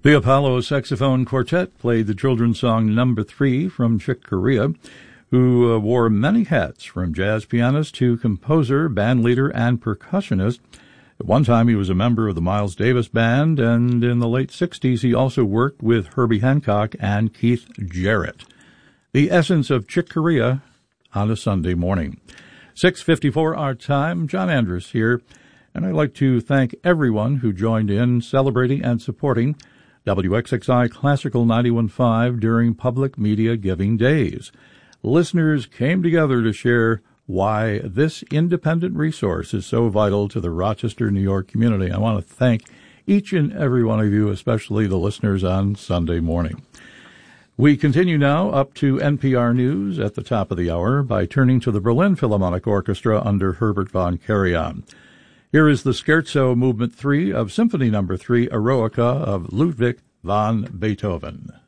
The Apollo Saxophone Quartet played the children's song Number 3 from Chick Corea, who wore many hats, from jazz pianist to composer, band leader, and percussionist. At one time, he was a member of the Miles Davis Band, and in the late 60s, he also worked with Herbie Hancock and Keith Jarrett. The essence of Chick Corea on a Sunday morning. 6:54 our time. John Andrus here, and I'd like to thank everyone who joined in celebrating and supporting WXXI Classical 91.5 during Public Media Giving Days. Listeners came together to share why this independent resource is so vital to the Rochester, New York community. I want to thank each and every one of you, especially the listeners on Sunday morning. We continue now up to NPR News at the top of the hour by turning to the Berlin Philharmonic Orchestra under Herbert von Karajan. Here is the Scherzo Movement 3 of Symphony No. 3 Eroica of Ludwig van Beethoven.